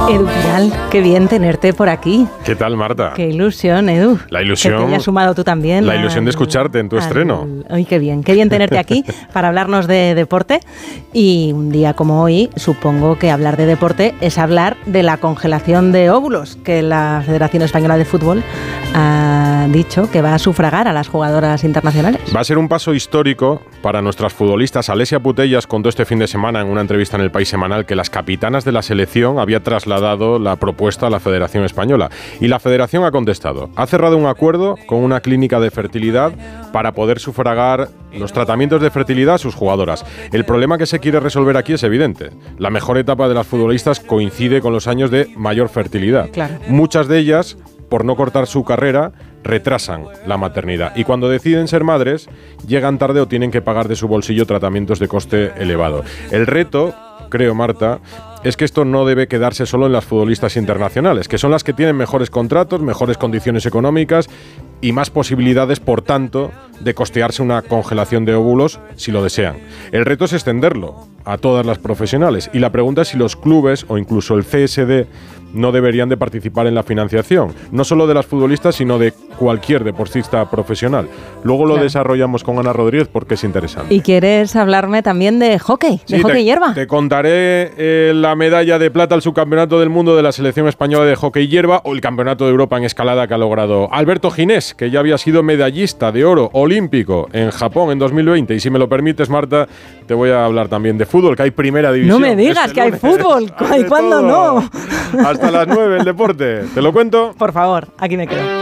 Edu Pidal, qué bien tenerte por aquí. ¿Qué tal, Marta? Qué ilusión, Edu. La ilusión. Que te hayas sumado tú también. La ilusión de escucharte en tu estreno. Ay, qué bien tenerte aquí para hablarnos de deporte. Y un día como hoy, supongo que hablar de deporte es hablar de la congelación de óvulos, que la Federación Española de Fútbol ha dicho que va a sufragar a las jugadoras internacionales. Va a ser un paso histórico para nuestras futbolistas. Alesia Putellas contó este fin de semana en una entrevista en El País Semanal que las capitanas de la selección había trasladado la propuesta a la Federación Española. Y la Federación ha contestado. Ha cerrado un acuerdo con una clínica de fertilidad para poder sufragar los tratamientos de fertilidad a sus jugadoras. El problema que se quiere resolver aquí es evidente. La mejor etapa de las futbolistas coincide con los años de mayor fertilidad. Claro. Muchas de ellas, por no cortar su carrera, retrasan la maternidad y cuando deciden ser madres, llegan tarde o tienen que pagar de su bolsillo tratamientos de coste elevado. El reto, creo, Marta, es que esto no debe quedarse solo en las futbolistas internacionales, que son las que tienen mejores contratos, mejores condiciones económicas y más posibilidades, por tanto, de costearse una congelación de óvulos si lo desean. El reto es extenderlo a todas las profesionales y la pregunta es si los clubes o incluso el CSD no deberían de participar en la financiación, no solo de las futbolistas, sino de cualquier deportista profesional. Luego lo desarrollamos con Ana Rodríguez porque es interesante. ¿Y quieres hablarme también de hockey, de hockey hierba? Te contaré la medalla de plata al subcampeonato del mundo de la selección española de hockey hierba o el campeonato de Europa en escalada que ha logrado Alberto Ginés, que ya había sido medallista de oro olímpico en Japón en 2020. Y si me lo permites, Marta, te voy a hablar también de fútbol, que hay primera división. No me digas que hay fútbol. ¿Y cuándo no? Hasta las 9 el deporte. ¿Te lo cuento? Por favor, aquí me quedo.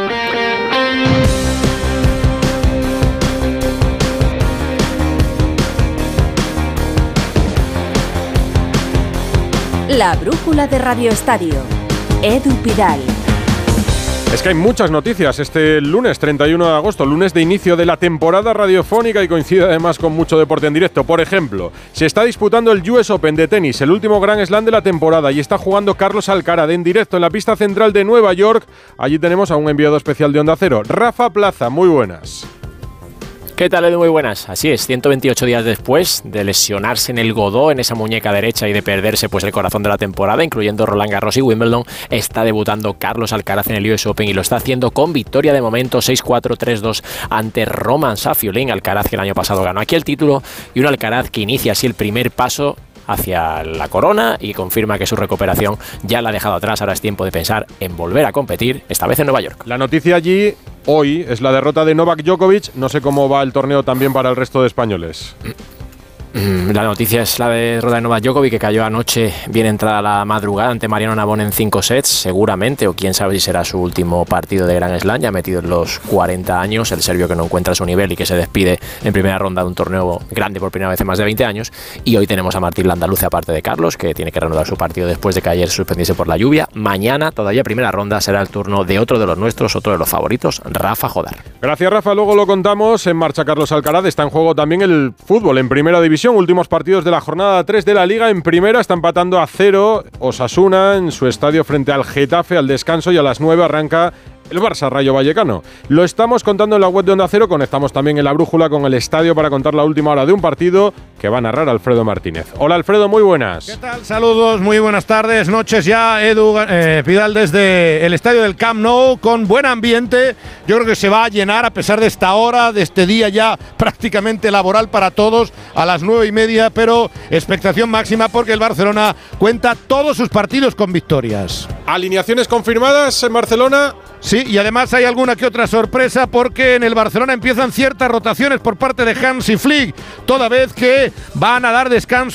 La brújula de Radio Estadio. Edu Pidal. Es que hay muchas noticias este lunes 31 de agosto, lunes de inicio de la temporada radiofónica y coincide además con mucho deporte en directo. Por ejemplo, se está disputando el US Open de tenis, el último Grand Slam de la temporada, y está jugando Carlos Alcaraz en directo en la pista central de Nueva York. Allí tenemos a un enviado especial de Onda Cero, Rafa Plaza. Muy buenas. ¿Qué tal, Edu? Muy buenas. Así es, 128 días después de lesionarse en el godó, en esa muñeca derecha y de perderse pues el corazón de la temporada, incluyendo Roland Garros y Wimbledon, está debutando Carlos Alcaraz en el US Open y lo está haciendo con victoria de momento 6-4, 3-2 ante Roman Safiullin. Alcaraz, que el año pasado ganó aquí el título, y un Alcaraz que inicia así el primer paso hacia la corona y confirma que su recuperación ya la ha dejado atrás. Ahora es tiempo de pensar en volver a competir, esta vez en Nueva York. La noticia allí hoy es la derrota de Novak Djokovic. No sé cómo va el torneo también para el resto de españoles. La noticia es la derrota de Novak Djokovic, que cayó anoche bien entrada la madrugada ante Mariano Navón en 5 sets, seguramente, o quién sabe si será su último partido de Grand Slam, ya metido en los 40 años, el serbio que no encuentra su nivel y que se despide en primera ronda de un torneo grande por primera vez en más de 20 años. Y hoy tenemos a Martín Landaluce, aparte de Carlos, que tiene que reanudar su partido después de que ayer suspendiese por la lluvia. Mañana, todavía primera ronda, será el turno de otro de los nuestros, otro de los favoritos, Rafa Jodar. Gracias, Rafa, luego lo contamos. En marcha Carlos Alcaraz, está en juego también el fútbol en primera división, últimos partidos de la jornada 3 de la Liga. En primera está empatando a 0 Osasuna en su estadio frente al Getafe al descanso, y a las 9 arranca el Barça Rayo Vallecano. Lo estamos contando en la web de Onda Cero. Conectamos también en la brújula con el estadio para contar la última hora de un partido que va a narrar Alfredo Martínez. Hola, Alfredo, muy buenas. ¿Qué tal? Saludos, muy buenas tardes, noches ya, Edu Pidal, desde el estadio del Camp Nou, con buen ambiente. Yo creo que se va a llenar a pesar de esta hora, de este día ya prácticamente laboral para todos, a las 9:30, pero expectación máxima porque el Barcelona cuenta todos sus partidos con victorias. ¿Alineaciones confirmadas en Barcelona? Sí, y además hay alguna que otra sorpresa porque en el Barcelona empiezan ciertas rotaciones por parte de Hansi Flick, toda vez que van a dar descanso